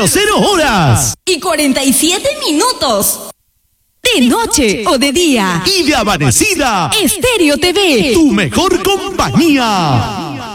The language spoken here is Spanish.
horas. Y 47 minutos. De noche o de día. Y de amanecida. Estéreo TV. Tu mejor compañía.